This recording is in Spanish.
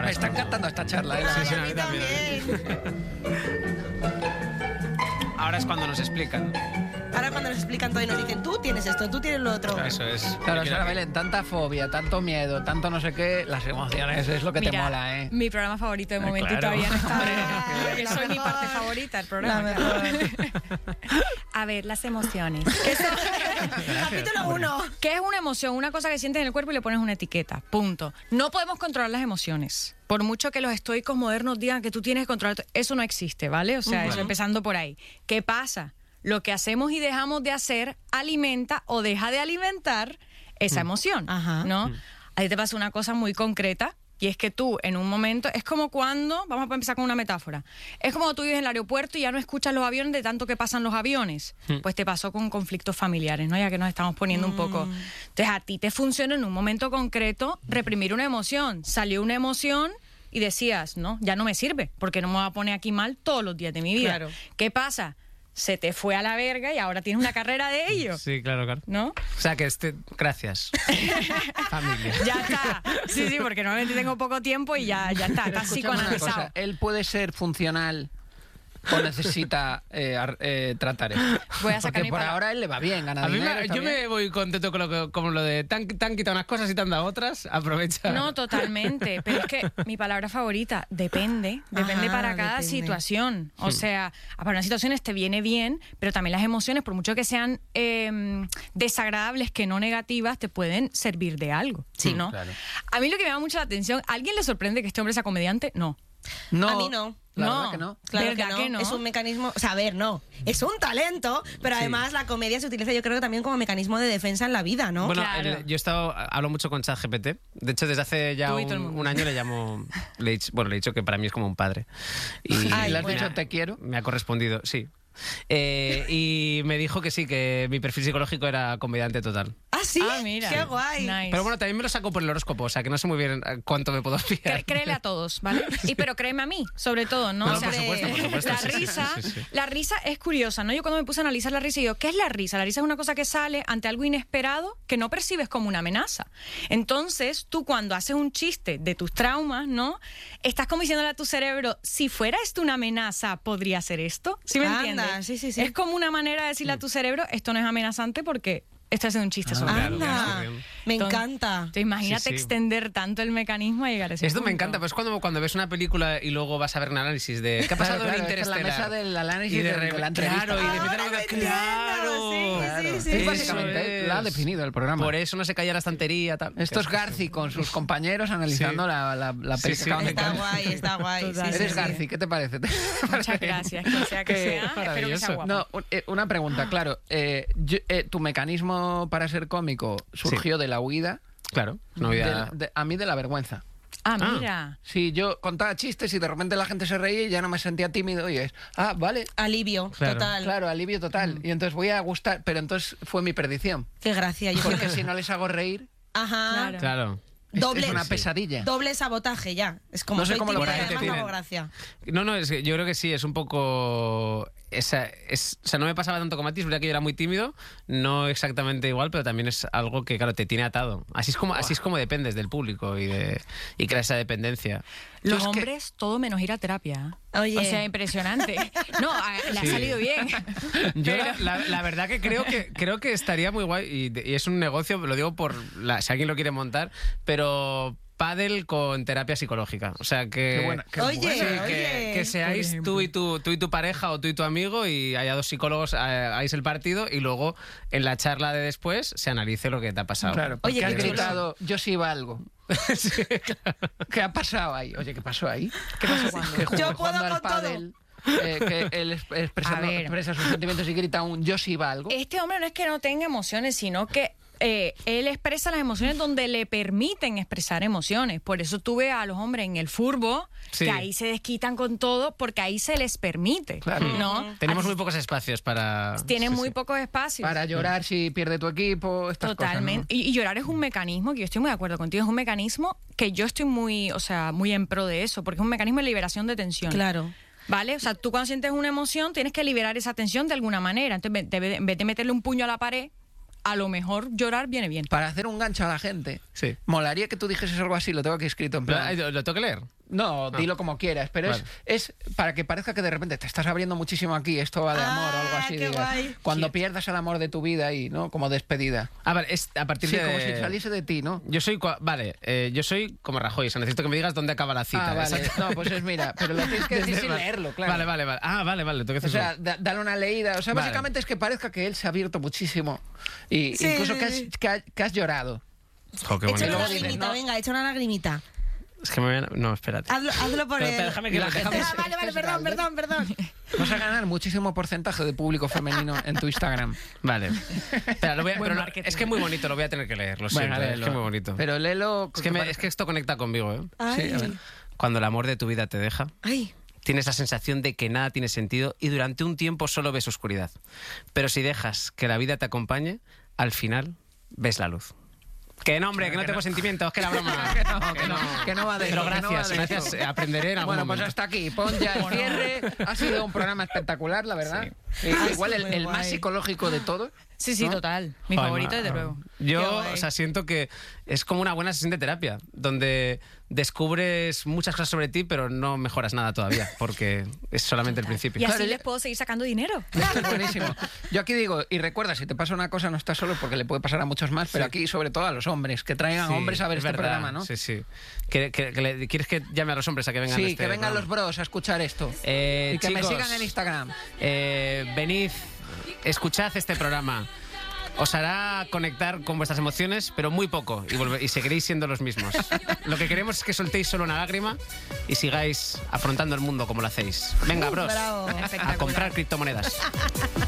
Me está encantando esta charla. Sí, sí, A mí también. Ahora es cuando nos explican. Ahora cuando nos explican todo y nos dicen, tú tienes esto, tú tienes lo otro. Eso es. Claro, Sara Belén, tanta fobia, tanto miedo, tanto no sé qué, las emociones es lo que te Mira, mola, ¿eh? Mi programa favorito de momento claro. y todavía no está. Ay, Porque la soy mi mejor. parte favorita, el La programa. mejor. A ver, las emociones. Capítulo 1. ¿Qué es una emoción? Una cosa que sientes en el cuerpo y le pones una etiqueta. Punto. No podemos controlar las emociones. Por mucho que los estoicos modernos digan que tú tienes que controlar, eso no existe, ¿vale? O sea, eso empezando por ahí. ¿Qué pasa? Lo que hacemos y dejamos de hacer alimenta o deja de alimentar esa emoción, Ajá. ¿no? A ti te pasa una cosa muy concreta. Y es que tú, en un momento, es como cuando, vamos a empezar con una metáfora, es como tú vives en el aeropuerto y ya no escuchas los aviones de tanto que pasan los aviones. Pues te pasó con conflictos familiares, ¿no? Ya que nos estamos poniendo un poco. Entonces, a ti te funciona en un momento concreto reprimir una emoción. Salió una emoción y decías, no, ya no me sirve, porque no me voy a poner aquí mal todos los días de mi vida. Claro. ¿Qué pasa? Se te fue a la verga y ahora tienes una carrera de ello, Sí, claro. ¿no? O sea que gracias. Familia. Ya está. Sí, sí, porque normalmente tengo poco tiempo y ya está. Está Escúchame una psicoanalizado. cosa, ¿él puede ser funcional o necesita tratar esto? Voy a sacar Porque mi por palabra. ahora él le va bien, gana A mí dinero, está yo bien. me voy contento con como lo de te han quitado unas cosas y te han dado otras. Aprovecha. No, totalmente. Pero es que mi palabra favorita depende Ajá, para cada depende. situación. O sea, para unas situaciones te viene bien, pero también las emociones, por mucho que sean desagradables, que no negativas, te pueden servir de algo. ¿Sí, no? claro. A mí lo que me llama mucho la atención, ¿a alguien le sorprende que este hombre sea comediante? No. No, A mí no. La No. verdad que no. Claro ¿Verdad que que no? Es un mecanismo, o sea, a ver, no, es un talento, pero además la comedia se utiliza yo creo que también como mecanismo de defensa en la vida, ¿no? Bueno, Claro. yo hablo mucho con ChatGPT. De hecho, desde hace ya Tú y todo el mundo. un año le he dicho que para mí es como un padre. Y Ay, ¿Le has bueno. dicho te quiero? me ha correspondido, sí. Y me dijo que sí, que mi perfil psicológico era comediante total. Ah, sí, Ah, mira. qué guay. Nice. Pero bueno, también me lo saco por el horóscopo, o sea que no sé muy bien cuánto me puedo fiar. Créele a todos, ¿vale? Pero créeme a mí, sobre todo, ¿no? No, O sea, por supuesto, La sí, sí, risa, sí, sí, sí. la risa es curiosa, ¿no? Yo cuando me puse a analizar la risa, digo, ¿qué es la risa? La risa es una cosa que sale ante algo inesperado que no percibes como una amenaza. Entonces, tú cuando haces un chiste de tus traumas, ¿no? Estás como diciéndole a tu cerebro, si fuera esto una amenaza, ¿podría ser esto? ¿Sí me Anda, entiendes? sí, sí, sí. Es como una manera de decirle a tu cerebro, esto no es amenazante porque estoy haciendo un chiste sobre claro, ello, ¿no? Anda, claro. me Entonces- encanta. Entonces, imagínate Sí, sí. extender tanto el mecanismo a llegar a ese Esto me punto. encanta, pues cuando ves una película y luego vas a ver un análisis de qué ha pasado Claro, en esta es la Interestelar. mesa del análisis y de, de la entrevista. Claro, y de Ahora meter lo algo de- entiendo, claro. sí, sí, Es sí. básicamente, la ha definido el programa. Por eso no se caía la estantería. Tal. Esto es Garci con sus compañeros analizando Sí. la Sí, peli que sí. acaban de Está caer. guay, está guay. Total. sí, sí, Eres sí. Garci, ¿qué te parece? Muchas gracias, que sea que sea. Espero que maravilloso. sea guapo. No, una pregunta, claro. Tu mecanismo para ser cómico surgió de la huida, Claro, no había... a mí de la vergüenza. Ah, mira. Sí, yo contaba chistes y de repente la gente se reía y ya no me sentía tímido y es, vale, Alivio, Claro. total. claro, alivio total. Y entonces voy a gustar, pero entonces fue mi perdición. Qué gracia. Yo Porque si no les hago reír, Ajá. Claro. Claro. Doble, es una pesadilla. doble sabotaje ya. Es como No sé soy cómo lo tímida y parece, además tienen. hago gracia. No, es que yo creo que sí, es un poco... o sea, no me pasaba tanto como a ti, es verdad que yo era muy tímido, no exactamente igual, pero también es algo que, claro, te tiene atado. Así es como dependes del público y crea esa dependencia. Los es que- hombres, todo menos ir a terapia. Oye. O sea, impresionante. No, le ha Sí. salido bien. Yo Pero- la verdad que creo que estaría muy guay y es un negocio, lo digo si alguien lo quiere montar, pero pádel con terapia psicológica. O sea que... Qué buena, qué Oye, Sí, buena. que seáis Por tú y tu pareja o tú y tu amigo y haya dos psicólogos, hagáis el partido y luego en la charla de después se analice lo que te ha pasado. Claro, porque Oye, has qué chulo. gritado, yo sí valgo. Sí, claro. ¿Qué ha pasado ahí? Oye, ¿qué pasó ahí? ¿Qué pasó cuando? Que Yo puedo jugando al con todo. pádel, que él A ver. expresa sus sentimientos y grita un yo sí valgo. Este hombre no es que no tenga emociones, sino que él expresa las emociones donde le permiten expresar emociones. Por eso tú ves a los hombres en el furbo, Sí. que ahí se desquitan con todo, porque ahí se les permite. Claro. ¿No? Tenemos muy pocos espacios para... Tienen sí, muy sí. pocos espacios. Para llorar si pierde tu equipo, estas Totalmente. cosas. Y llorar es un mecanismo, que yo estoy muy de acuerdo contigo, es un mecanismo que yo estoy muy en pro de eso, porque es un mecanismo de liberación de tensión. Claro. ¿Vale? O sea, tú cuando sientes una emoción tienes que liberar esa tensión de alguna manera. Entonces, en vez de meterle un puño a la pared, a lo mejor llorar viene bien. Para hacer un gancho a la gente, Sí. molaría que tú dijeses algo así, lo tengo aquí escrito en plan. ¿Lo tengo que leer? No, dilo como quieras, pero Vale. es para que parezca que de repente te estás abriendo muchísimo aquí, esto va de amor o algo así. qué digas. guay. Cuando Sí. pierdas el amor de tu vida ahí, ¿no? Como despedida. Ah, vale, es a partir Sí, de... como si saliese de ti, ¿no? Yo soy, yo soy como Rajoy, o sea, necesito que me digas dónde acaba la cita. Ah, vale. Exacto. No, pues mira, pero lo tienes que decir sin Vale. leerlo, claro. Vale. Ah, vale, tengo que O hacer sea, eso. dale una leída. O sea, Vale. básicamente es que parezca que él se ha abierto muchísimo. Y Sí, incluso sí, que has llorado. Jo, qué Echa bonito. una luego dices, lagrimita, no. venga, echa una lagrimita. Es que me voy a... No, espérate. Hazlo por Pero el... déjame que lo dejamos. Ah, vale, perdón. Vas a ganar muchísimo porcentaje de público femenino en tu Instagram. Vale. Espera, pero no, marketing. es que es muy bonito, lo voy a tener que leer, lo siento, es que es muy bonito. Pero léelo. Es que esto conecta conmigo, ¿eh? Ay. Sí, a ver. Cuando el amor de tu vida te deja, Ay. tienes la sensación de que nada tiene sentido y durante un tiempo solo ves oscuridad. Pero si dejas que la vida te acompañe, al final ves la luz. Que no, hombre, que no tengo sentimientos, que era broma. que no va de Pero eso, que no va de gracias, eso. aprenderé en algún Bueno, pues momento. hasta aquí. Pon ya el cierre. Ha sido un programa espectacular, la verdad. Igual sido muy el más guay. psicológico de todos. Sí, ¿no? total. Mi Joder, favorito, desde luego. Qué Yo, guay. o sea, siento que es como una buena sesión de terapia, donde descubres muchas cosas sobre ti, pero no mejoras nada todavía, porque es solamente el principio. Y así Claro, les puedo seguir sacando dinero. Esto es buenísimo. Yo aquí digo, y recuerda, si te pasa una cosa no estás solo porque le puede pasar a muchos más, pero aquí sobre todo a los hombres, que traigan Sí, hombres a ver es este verdad, programa, ¿no? Sí, sí. ¿Quieres que llame a los hombres a que vengan a Sí, este que vengan programa? los bros a escuchar esto. y que me chicos, sigan en Instagram. Venid, escuchad este programa. Os hará conectar con vuestras emociones, pero muy poco, y seguiréis siendo los mismos. Lo que queremos es que soltéis solo una lágrima y sigáis afrontando el mundo como lo hacéis. Venga, bros, Bravo. a comprar criptomonedas.